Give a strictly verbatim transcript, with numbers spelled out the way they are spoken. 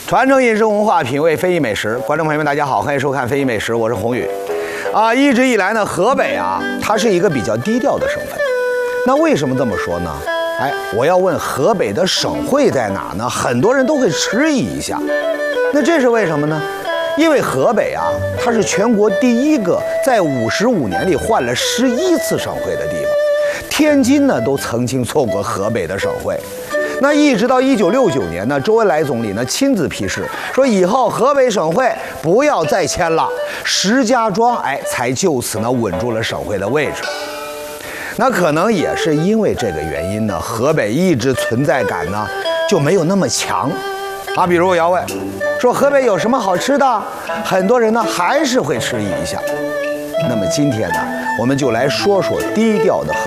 传承饮食文化，品味非遗美食。观众朋友们，大家好，欢迎收看《非遗美食》，我是宏宇。啊，一直以来呢，河北啊，它是一个比较低调的省份。那为什么这么说呢？哎，我要问河北的省会在哪呢？很多人都会迟疑一下。那这是为什么呢？因为河北啊，它是全国第一个在五十五年里换了十一次省会的地方。天津呢，都曾经做过河北的省会。那一直到一九六九年呢，周恩来总理呢亲自批示说，以后河北省会不要再迁了，石家庄哎才就此呢稳住了省会的位置。那可能也是因为这个原因呢，河北一直存在感呢就没有那么强啊。比如我要问说河北有什么好吃的，很多人呢还是会迟疑一下。那么今天呢，我们就来说说低调的河